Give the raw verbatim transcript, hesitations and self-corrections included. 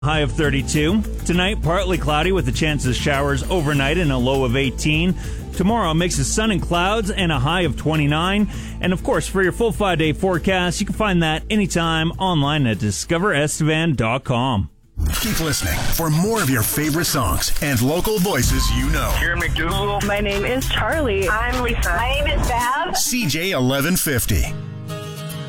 High of thirty-two. Tonight, partly cloudy with a chance of showers overnight and a low of eighteen. Tomorrow, a mix of sun and clouds and a high of twenty-nine. And of course, for your full five-day forecast, you can find that anytime online at discover estevan dot com. Keep listening for more of your favorite songs and local voices you know. Here, McDougal. My name is Charlie. I'm Lisa. My name is Val. C J eleven fifty.